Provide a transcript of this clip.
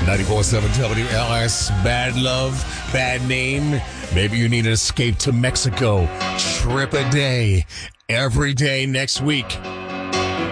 94.7 WLS. Bad love, bad name. Maybe you need an escape to Mexico. Trip a day. Every day next week.